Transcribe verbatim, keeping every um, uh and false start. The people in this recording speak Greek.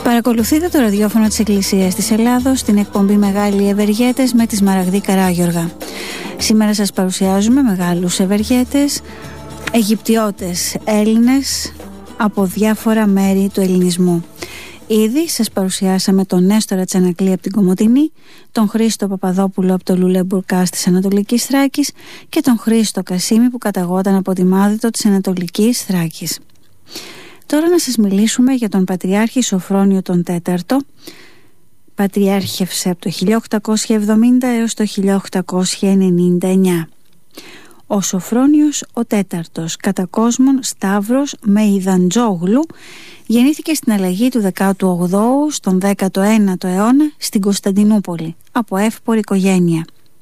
Παρακολουθείτε το ραδιόφωνο της Εκκλησίας της Ελλάδος, την εκπομπή Μεγάλοι Ευεργέτες με τη Σμαραγδή Καράγιοργα. Σήμερα σας παρουσιάζουμε μεγάλους ευεργέτες, Αιγυπτιώτες Έλληνες από διάφορα μέρη του ελληνισμού. Ήδη σας παρουσιάσαμε τον Νέστορα Τσανακλή από την Κομοτηνή, τον Χρήστο Παπαδόπουλο από το Λουλεμπουρκάς της Ανατολικής Θράκης και τον Χρήστο Κασίμη που καταγόταν από τη Μάδητο της Ανατολικής Θράκης. Τώρα να σας μιλήσουμε για τον Πατριάρχη Σοφρόνιο τον Τέταρτο. Πατριάρχευσε από το χίλια οκτακόσια εβδομήντα έως το χίλια οκτακόσια ενενήντα εννιά. Ο Σοφρόνιος ο Τέταρτος, κατά κόσμον Σταύρος Μεϊδαντζόγλου, γεννήθηκε στην αλλαγή του δέκατου όγδοου στον δέκατο ένατο αιώνα στην Κωνσταντινούπολη από εύπορη οικογένεια.